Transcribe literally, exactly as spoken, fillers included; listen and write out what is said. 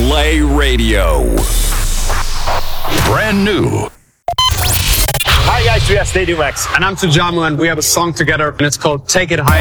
Play Radio. Brand new. Hi guys, we are Stadium X. And I'm Tujamu, and we have a song together, and it's called Take It Higher.